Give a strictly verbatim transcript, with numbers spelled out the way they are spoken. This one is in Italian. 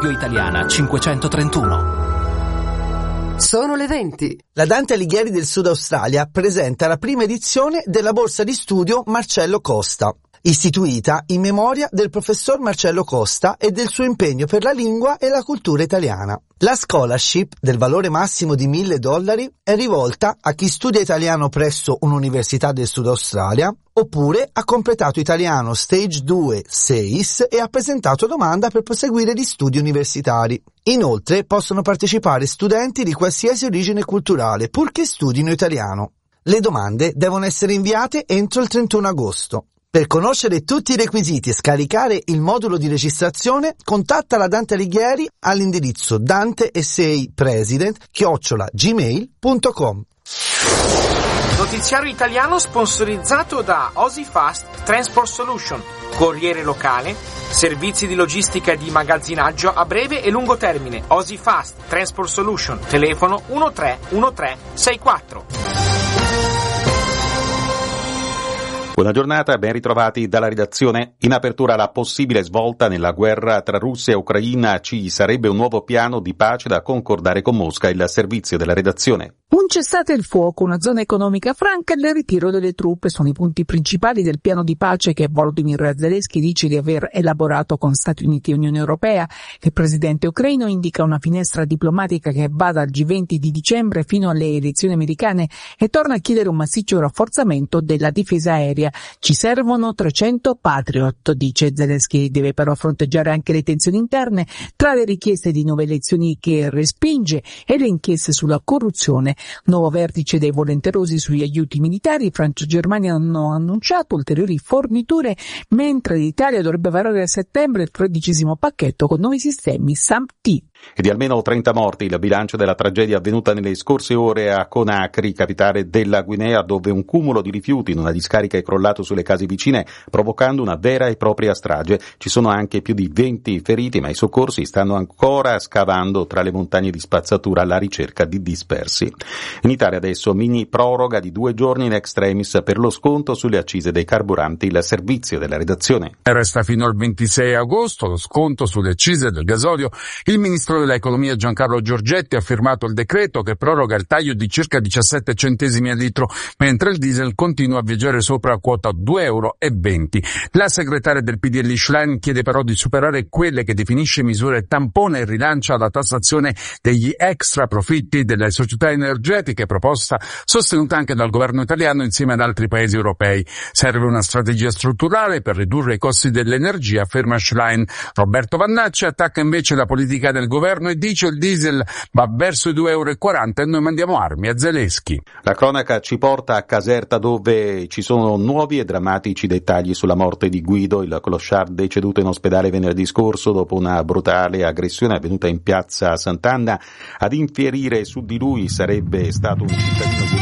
Via Italiana cinquecentotrentuno. Sono le venti. La Dante Alighieri del Sud Australia presenta la prima edizione della borsa di studio Marcello Costa, istituita in memoria del professor Marcello Costa e del suo impegno per la lingua e la cultura italiana. La scholarship, del valore massimo di mille dollari, è rivolta a chi studia italiano presso un'università del Sud Australia, oppure ha completato italiano Stage due S E I S e ha presentato domanda per proseguire gli studi universitari. Inoltre possono partecipare studenti di qualsiasi origine culturale, purché studino italiano. Le domande devono essere inviate entro il trentuno agosto. Per conoscere tutti i requisiti e scaricare il modulo di registrazione, contatta la Dante Alighieri all'indirizzo danteseipresident chiocciola gmail punto com. Notiziario italiano sponsorizzato da OsiFast Transport Solution, corriere locale, servizi di logistica e di magazzinaggio a breve e lungo termine. OsiFast Transport Solution, telefono uno tre uno tre sei quattro. Buona giornata, ben ritrovati dalla redazione. In apertura la possibile svolta nella guerra tra Russia e Ucraina, ci sarebbe un nuovo piano di pace da concordare con Mosca, il servizio della redazione. Un cessate il fuoco, una zona economica franca e il ritiro delle truppe sono i punti principali del piano di pace che Volodymyr Zelensky dice di aver elaborato con Stati Uniti e Unione Europea. Il presidente ucraino indica una finestra diplomatica che va dal G venti di dicembre fino alle elezioni americane e torna a chiedere un massiccio rafforzamento della difesa aerea. Ci servono trecento Patriot, dice Zelensky, deve però fronteggiare anche le tensioni interne tra le richieste di nuove elezioni che respinge e le inchieste sulla corruzione. Nuovo vertice dei volenterosi sugli aiuti militari. Francia e Germania hanno annunciato ulteriori forniture, mentre l'Italia dovrebbe varare a settembre il tredicesimo pacchetto con nuovi sistemi SAM-T. E di almeno trenta morti il bilancio della tragedia avvenuta nelle scorse ore a Conakry, capitale della Guinea, dove un cumulo di rifiuti in una discarica è crollato sulle case vicine, provocando una vera e propria strage. Ci sono anche più di venti feriti, ma i soccorsi stanno ancora scavando tra le montagne di spazzatura alla ricerca di dispersi. In Italia adesso mini proroga di due giorni in extremis per lo sconto sulle accise dei carburanti, il servizio della redazione. Resta fino al ventisei agosto lo sconto sulle accise del gasolio. Il ministro dell'economia Giancarlo Giorgetti ha firmato il decreto che proroga il taglio di circa diciassette centesimi al litro, mentre il diesel continua a viaggiare sopra quota due euro e venti. La segretaria del P D L Schlein chiede però di superare quelle che definisce misure tampone e rilancia la tassazione degli extra profitti delle società energetiche, proposta sostenuta anche dal governo italiano insieme ad altri paesi europei. Serve una strategia strutturale per ridurre i costi dell'energia, afferma Schlein. Roberto Vannacci attacca invece la politica del governo e dice il diesel va verso i due euro e quaranta e noi mandiamo armi a Zelensky. La cronaca ci porta a Caserta, dove ci sono nuovi e drammatici dettagli sulla morte di Guido, il clochard deceduto in ospedale venerdì scorso dopo una brutale aggressione avvenuta in piazza Sant'Anna. Ad infierire su di lui sarebbe stato un cittadino